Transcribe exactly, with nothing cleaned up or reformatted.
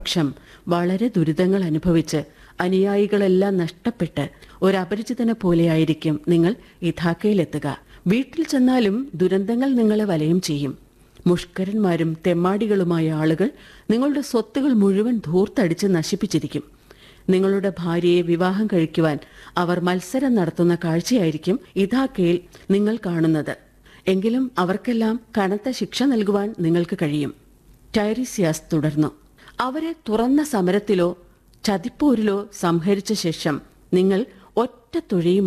പക്ഷം വളരെ ദുരിതങ്ങൾ അനുഭവിച്ച് അനുയായികളെല്ലാം നഷ്ടപ്പെട്ട് ഒരപരിചിതനെ പോലെയായിരിക്കും നിങ്ങൾ ഇഥാക്കയിലെത്തുക. വീട്ടിൽ ചെന്നാലും ദുരന്തങ്ങൾ നിങ്ങളെ വലയം ചെയ്യും. മുഷ്കരന്മാരും തെമ്മാടികളുമായ ആളുകൾ നിങ്ങളുടെ സ്വത്തുകൾ മുഴുവൻ ധൂർത്തടിച്ച് നശിപ്പിച്ചിരിക്കും. നിങ്ങളുടെ ഭാര്യയെ വിവാഹം കഴിക്കുവാൻ അവർ മത്സരം നടത്തുന്ന കാഴ്ചയായിരിക്കും ഇഥാക്കയിൽ നിങ്ങൾ കാണുന്നത്. എങ്കിലും അവർക്കെല്ലാം കനത്ത ശിക്ഷ നൽകുവാൻ നിങ്ങൾക്ക് കഴിയും. ടൈറിസിയാസ് തുടർന്നു. അവരെ തുറന്ന സമരത്തിലോ ചതിപ്പോരിലോ സംഹരിച്ച ശേഷം നിങ്ങൾ ഒറ്റ തൊഴിയും